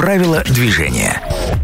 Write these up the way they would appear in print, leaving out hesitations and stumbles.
Правила движения.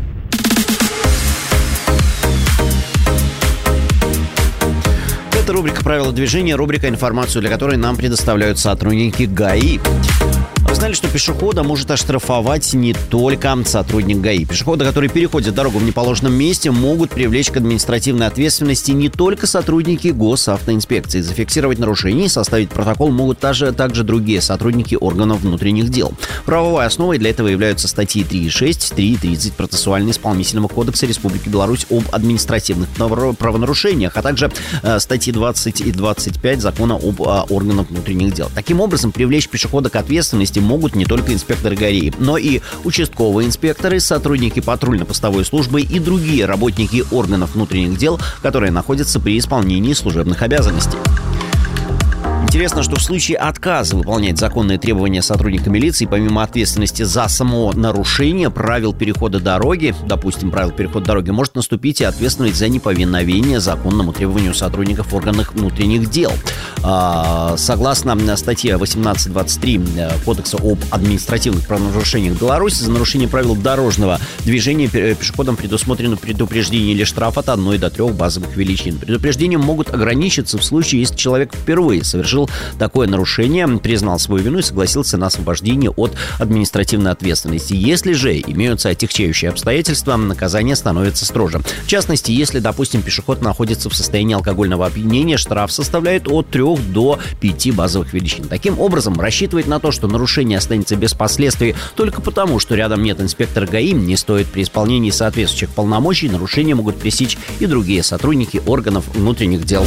Это рубрика «Правила движения», рубрика, информацию для которой нам предоставляют сотрудники ГАИ. Вы знали, что пешехода может оштрафовать не только сотрудник ГАИ. Пешехода, который переходит дорогу в неположенном месте, могут привлечь к административной ответственности не только сотрудники госавтоинспекции. Зафиксировать нарушение и составить протокол могут также другие сотрудники органов внутренних дел. Правовой основой для этого являются статьи 3.6, 3.30 Процессуально-исполнительного кодекса Республики Беларусь об административных правонарушениях, а также статьи 20 и 25 Закона об органах внутренних дел. Таким образом, привлечь пешехода к ответственности могут не только инспекторы ГАИ, но и участковые инспекторы, сотрудники патрульно-постовой службы и другие работники органов внутренних дел, которые находятся при исполнении служебных обязанностей. Интересно, что в случае отказа выполнять законные требования сотрудника милиции, помимо ответственности за само нарушение правил перехода дороги, допустим, правил перехода дороги, может наступить и ответственность за неповиновение законному требованию сотрудников органов внутренних дел. Согласно статье 18.23 Кодекса об административных правонарушениях Беларуси, за нарушение правил дорожного движения пешеходам предусмотрено предупреждение или штраф от 1 до 3 базовых величин. Предупреждением могут ограничиться в случае, если человек впервые совершил такое нарушение, признал свою вину и согласился на освобождение от административной ответственности. Если же имеются отягчающие обстоятельства, наказание становится строже. В частности, если, допустим, пешеход находится в состоянии алкогольного опьянения, штраф составляет от 3 до 5 базовых величин. Таким образом, рассчитывать на то, что нарушение останется без последствий только потому, что рядом нет инспектора ГАИ, не стоит. При исполнении соответствующих полномочий нарушения могут пресечь и другие сотрудники органов внутренних дел.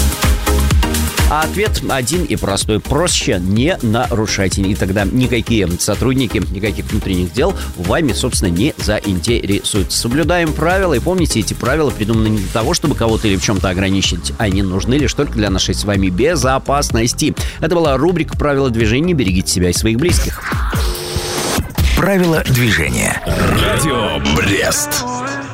А ответ один и простой. Проще не нарушайте. И тогда никакие сотрудники, никаких внутренних дел вами, собственно, не заинтересуются. Соблюдаем правила. И помните, эти правила придуманы не для того, чтобы кого-то или в чем-то ограничить. Они нужны лишь только для нашей с вами безопасности. Это была рубрика «Правила движения». Берегите себя и своих близких. Правила движения. Радио Брест.